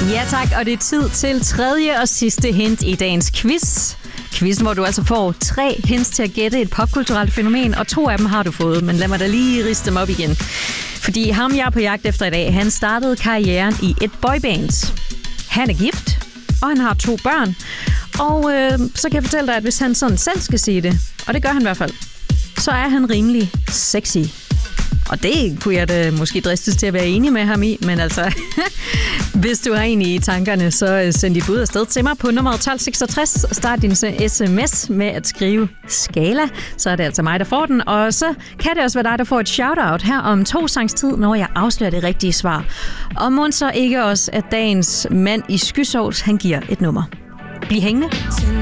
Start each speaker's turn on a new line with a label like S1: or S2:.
S1: Ja tak, og det er tid til tredje og sidste hint i dagens quiz. Quizzen, hvor du altså får 3 hints til at gætte et popkulturelt fænomen, og 2 af dem har du fået, men lad mig da lige riste dem op igen. Fordi ham, jeg er på jagt efter i dag, han startede karrieren i et boyband. Han er gift, og han har 2 børn. Og så kan jeg fortælle dig, at hvis han sådan selv skal sige det, og det gør han i hvert fald, så er han rimelig sexy. Og det kunne jeg da måske dristes til at være enig med ham i, men altså, hvis du har en i tankerne, så send dit bud afsted til mig på nummer 1266. Start din sms med at skrive Skala, så er det altså mig, der får den. Og så kan det også være dig, der får et shout-out her om 2 sangs tid, når jeg afslører det rigtige svar. Og må så ikke også, at dagens mand i skysovs, han giver et nummer. Bliv hængende.